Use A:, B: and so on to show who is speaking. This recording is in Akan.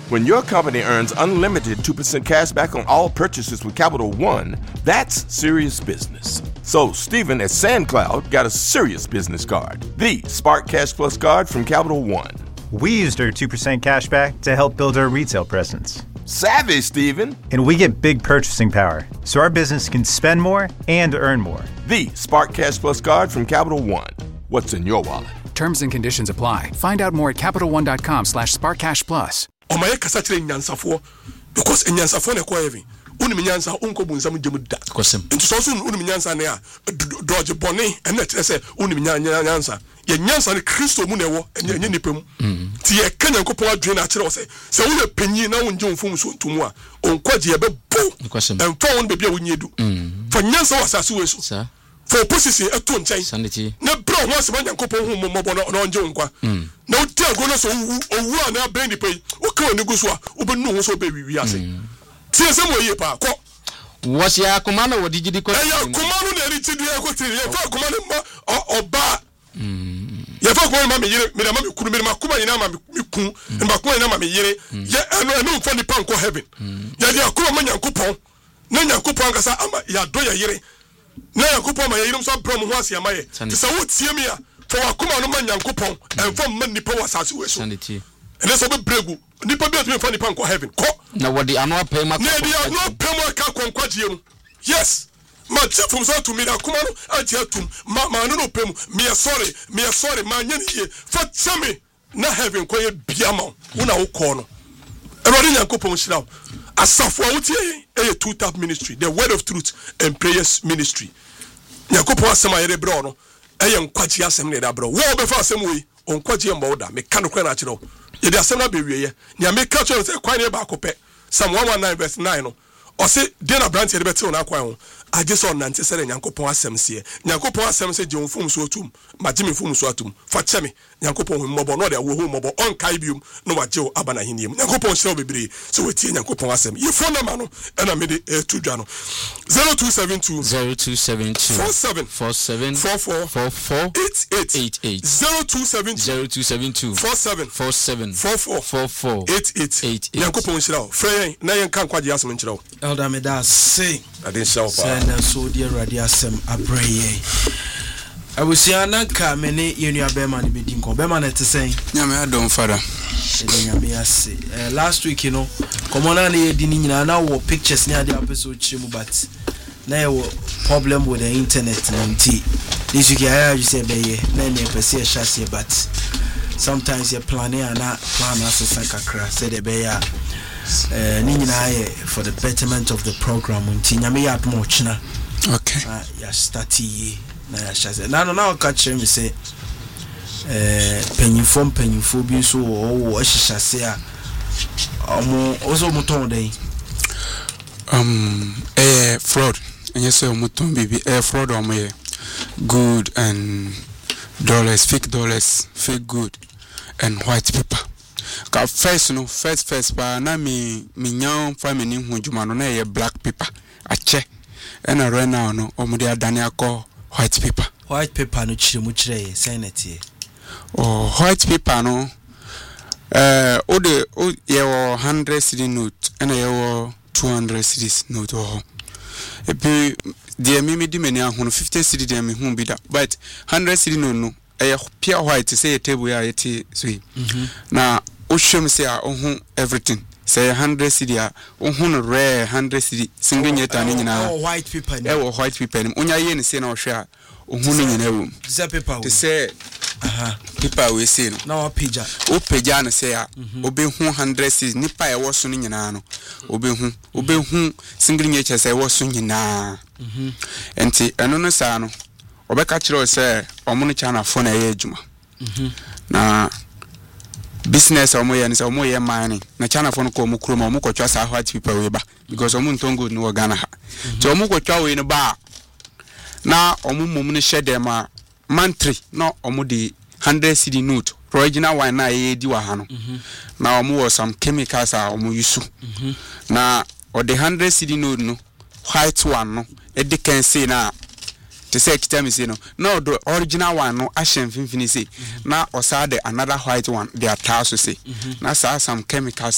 A: When your company earns unlimited 2% cash back on all purchases with Capital One, that's serious business. So Stephen at SandCloud got a serious business card, the Spark Cash Plus card from Capital One.
B: We used our 2% cash back to help build our retail presence.
A: Savvy, Stephen.
B: And we get big purchasing power, so our business can spend more and earn more.
A: The Spark Cash Plus card from Capital One. What's in your wallet?
C: Terms and conditions apply. Find out more at CapitalOne.com/SparkCashPlus.
D: Omaye kasachire nyansafo because nyansafo ne ko heaven. Unim nyansa unko bunsam jemu da. Nti so so unim nyansa ne a dodge bone ene tere se unim nyansa. Ye nyansa ne Kristo mu ne wo enye nipa mu. Ti ye ka Nyankopon adwe na akire wo se wo le panyi na wonje mfom so ntumu a onkwaje ye be bo. Emfa won be bia wonyedu. For nyansa wasase we so. For position eto nchen.
E: Sanity.
D: Na bro ho asema Nyankopon hu mmobọ no onje nkwa. Na odi agono so owu a na bend pay. O ka oni guso a obenu ho so be wiwi ase. Tie se mo ye pa ko.
E: Was ya komanda wo digidi ko.
D: Ya komanda na ri tidi ya ko tiri. Ya fa komanda ma oba. Ya fa komanda ma me yire, me na ma me kunu me ma kuma nyina ma me kun. Ma kuma nyina ma me yire. Ya eno mfa ni pa nko heaven. Ya dia kuma ma Nyankopon. Na Nyankopon kasa ama ya do ya yire. Na Nyankopon ma ya yire so bro mo ho ase amaye. Ti se wo tie me a for akuma no ma Nyankopon. Emfa ma nipa wasase we so.
E: Sanity.
D: And let's have bregu. Nipa be to find the heaven. Ko.
E: Na what the annual payment.
D: Na dia no payment ka kwankwaje. Yes. Ma chefum so to me na kuma no ajetum. Ma no pemu. Me sorry, ma nya ni ye. Fa chame na heaven ko ye biama. Una wo ko no. Erode Nyankopon shira. Asafo a wotie e two-tap ministry, the word of truth and prayers ministry. Nyankopon asema ye bro no. E ye nkwaje asem ne da bro. Wo be fa asem we. Onkwaje mbo da. Me ka no kwa na akire. Ye dey asem na be wiye nya me ka cho say kwan e ba akopɛ Psalm 119 verse 9 no o say dey na branch e be te na kwan ho age so nante sɛ Nyankopon asem se Nyankopon asem se je mfum so atum ma je mfum so atum fa kyɛ me Nyankopon hu mmɔbɔ no de wo hu mmɔbɔ on kai biom no wa je aba na heniem Nyankopon hyɛ bebre so wetie Nyankopon asem ye phone number no na me de to dwa no 0272 47 44 88 0272 47 44 88 Nyankopon hyira wo frɛ na yɛn kan kwaje asem nkyerɛ wo
F: elder me da say
D: ade nhyira
F: send so dear radio asem abraye abusiana ka me ne yenu abema ne bedin ko bema na te sen
G: nyame adom fada
F: nyame ase last week you know komona na yedi ni nyina na wo pictures ne ade apeso chiremu but na ye problem with the internet and this week I you say be na me pese shase but sometimes you plan as kakra say the be ya ni nyina ye for the betterment of the program nti nyame ya adom ochina
G: okay
F: ya start ye na ya shase na ka kire me say penyifo bi so wo ahihase a ozo muton den
G: fraud and say muton bibi fraud good and dollars, fake good and white paper. Ka first pa na me nyan family hu juma no na ye black paper ache and right now no omudi adane akọ white paper
F: no chiremu chire senate
G: oh white paper no ye 100 cedi note and ye 200 cedis note oh ebi de me di many ahun 50 cedi de me hu bi da but 100 cedi no pure white say table ya yeti so na ohwem say a ohun everything say 100 cedi a ohun rare 100 cedi single nyeta ni nyina
F: white paper ni
G: white paper ni onya ye ni say na ohwe a ohun ni nyina wo
F: say paper
G: to say paper we say no
F: na o page na say a obehu 100 cedi nipa e wo so ni nyina no obehu single nyeta say wo so nyina enti eno no sa no obeka kire say omo chana phone e adwuma na business omo ye say omo ye mining na chana phone ko omo kroma omo kwatwa sa white people we ba because omo ntongo ni Ghana ha so omo kwatwa we ni ba na omo mum ni shede ma mantri na omo di 100 cedi note original one na ye di wa ha no na omo was some chemicals a omo yusu na o the 100 cedi note no white one no e de kan say na to say kitami say no the original one no ashen finfini say na osade another white one they are taso say na some chemicals